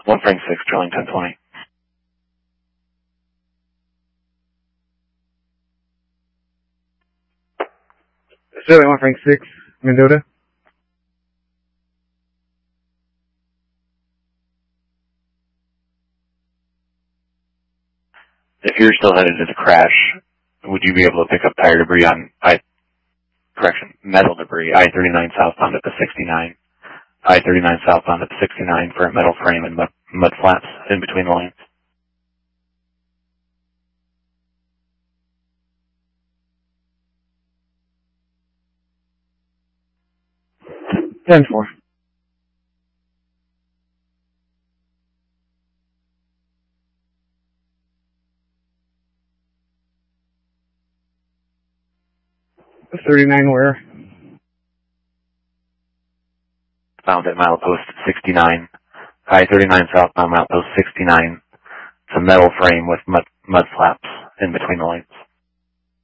1 Frank 6, drilling 1020. Australia 1 Frank 6, Mendota. If you're still headed to the crash, would you be able to pick up tire debris on metal debris, I-39 southbound at the 69, I-39 southbound at the 69 for a metal frame and mud flaps in between the lanes? Ten four. The 39 where? Found at milepost 69, I-39 southbound milepost 69. It's a metal frame with mud flaps in between the lanes.